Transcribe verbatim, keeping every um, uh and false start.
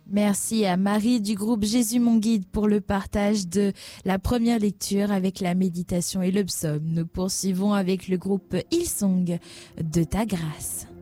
Merci à Marie du groupe Jésus mon guide pour le partage de la première lecture avec la méditation et le psaume. Nous poursuivons avec le groupe Hillsong de ta grâce.